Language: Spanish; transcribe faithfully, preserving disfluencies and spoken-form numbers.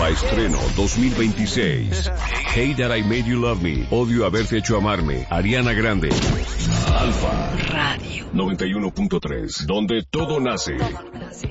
Alfa Estreno dos mil veintiséis. Hate That I Made You Love Me. Odio haberte hecho amarme. Ariana Grande. Alfa Radio noventa y uno punto tres, donde todo nace.